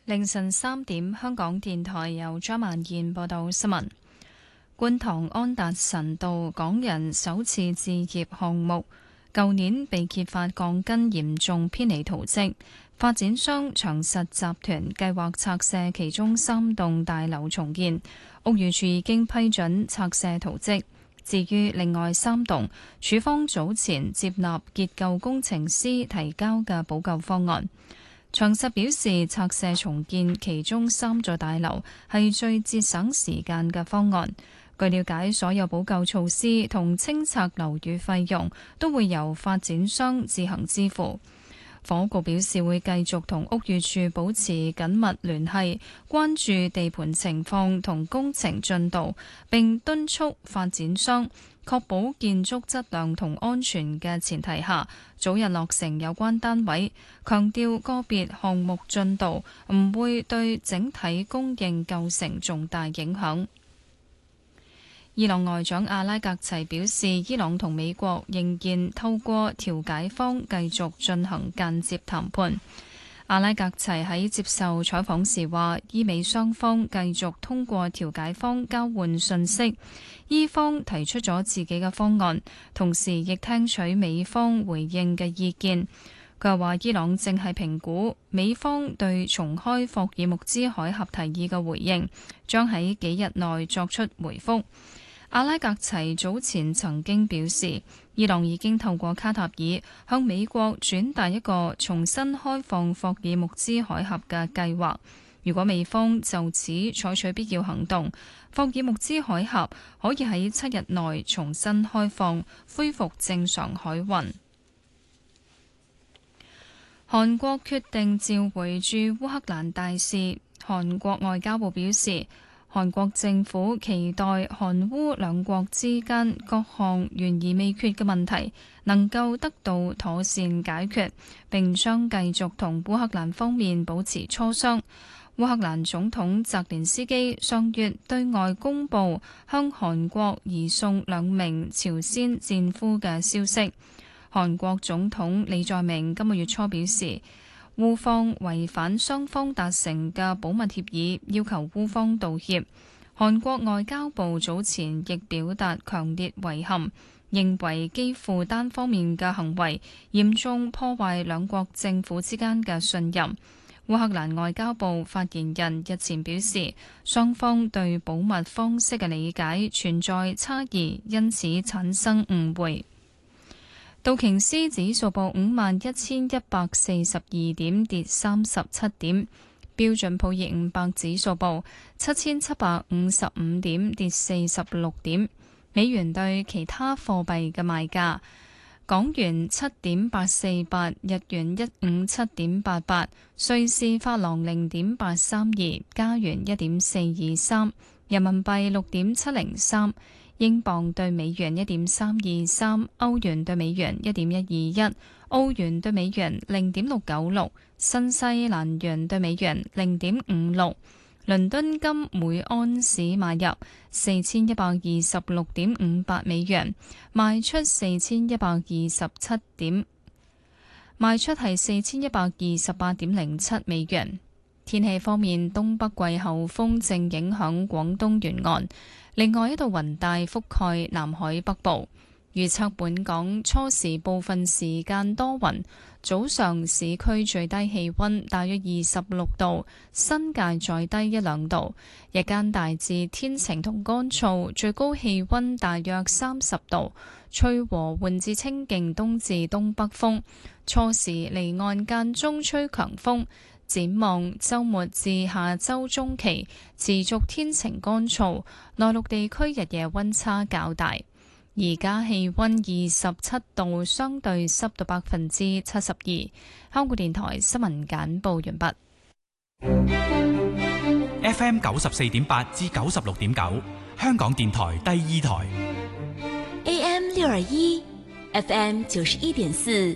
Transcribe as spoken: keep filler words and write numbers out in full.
凌晨三點，香港電台由張曼燕報道新聞。觀塘安達臣道港人首次置業項目，舊年被揭發鋼筋嚴重偏離圖則，發展商長實集團計劃拆卸其中三棟大樓重建，屋宇署已經批准拆卸圖則。至於另外三棟，署方早前接納結構工程師提交嘅補救方案。長實表示，拆卸重建其中三座大樓係最節省時間嘅方案。據了解，所有補救措施同清拆樓宇費用都會由發展商自行支付。房屋局表示會繼續同屋宇署保持緊密聯繫，關注地盤情況同工程進度，並敦促發展商確保建築質量同安全嘅前提下，早日落成有關單位。強調個別項目進度唔會對整體供應構成重大影響。伊朗外長阿拉格齊表示，伊朗同美國仍然透過調解方繼續進行間接談判。阿拉格齊喺接受採訪時話，伊美雙方繼續通過調解方交換信息，伊方提出咗自己嘅方案，同時亦聽取美方回應嘅意見。佢又話，伊朗正係評估美方對重開霍爾木茲海峽提議嘅回應，將喺幾日內作出回覆。阿拉格齊早前曾經表示，伊朗已經透過卡塔爾向美國轉達一個重新開放霍爾木茲海峽嘅計劃。如果美方就此採取必要行動，霍爾木茲海峽可以喺七日內重新開放，恢復正常海運。韓國決定召回駐烏克蘭大使，韓國外交部表示，韓國政府期待韓烏兩國之間各項懸而未決嘅問題能夠得到妥善解決，並將繼續同烏克蘭方面保持磋商。烏克蘭總統澤連斯基上月對外公佈向韓國移送兩名朝鮮戰俘嘅消息。韓國總統李在明今個月初表示，烏方違反雙方達成嘅保密協議，要求烏方道歉。韓國外交部早前亦表達強烈遺憾，認為基輔單方面嘅行為嚴重破壞兩國政府之間嘅信任。烏克蘭外交部發言人日前表示，雙方對保密方式嘅理解存在差異，因此產生誤會。道瓊斯指數報五萬一千一百四十二點，跌三十七點。標準普爾五百指數報七千七百五十五點，跌四十六點。美元對其他貨幣嘅賣價：港元七點八四八，日元一五七點八八，瑞士法郎零點八三二，加元一點四二三，人民幣六點七零三。英鎊對美元一點三二三，歐元對美元一點一二一，澳元對美元零點六九六，新西蘭元對美元零點五六。倫敦金每安士買入四千一百二十六點五八美元，賣出四千一百二十七點，賣出係四千一百二十八點零七美元。天氣方面，東北季候風正影響廣東沿岸，另外一道雲帶覆蓋南海北部。預測本港初時部分時間多雲，早上市區最低氣溫大約二十六度，新界再低一兩度。日間大致天晴同乾燥，最高氣溫大約三十度，吹和緩至清勁東至東北風。初時離岸間中吹強風。展望週末至下週中期持續天晴乾燥，內陸地區日夜溫差較大。而家氣溫二十七度，相對濕度百分之七十二。香港電台新聞簡報完畢。 F M 九十四點八至九十六點九，香港電台第二台。 A M 六二一，F M 九十一點四。